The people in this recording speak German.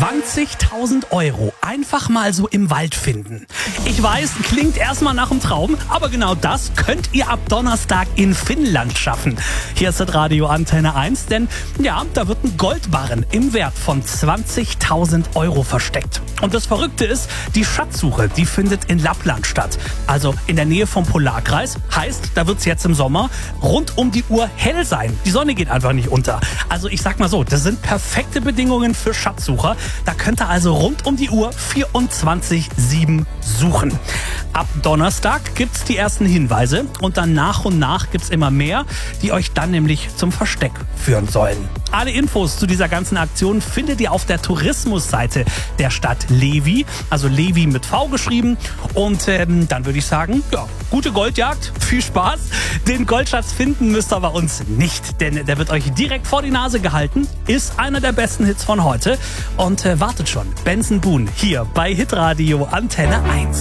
20.000 Euro einfach mal so im Wald finden. Ich weiß, klingt erstmal nach einem Traum, aber genau das könnt ihr ab Donnerstag in Finnland schaffen. Hier ist das Radio Antenne 1, denn ja, da wird ein Goldbarren im Wert von 20.000 Euro versteckt. Und das Verrückte ist, die Schatzsuche, die findet in Lappland statt. Also in der Nähe vom Polarkreis. Heißt, da wird es jetzt im Sommer rund um die Uhr hell sein. Die Sonne geht einfach nicht unter. Also ich sag mal so, das sind perfekte Bedingungen für Schatzsucher. Da könnt ihr also rund um die Uhr 24/7 suchen. Ab Donnerstag gibt's die ersten Hinweise und dann nach und nach gibt's immer mehr, die euch dann nämlich zum Versteck führen sollen. Alle Infos zu dieser ganzen Aktion findet ihr auf der Tourismusseite der Stadt Levi, also Levi mit V geschrieben. Und dann würde ich sagen, ja, gute Goldjagd, viel Spaß. Den Goldschatz finden müsst ihr bei uns nicht, denn der wird euch direkt vor die Nase gehalten, ist einer der besten Hits von heute und wartet schon. Benson Boone hier bei Hitradio Antenne 1.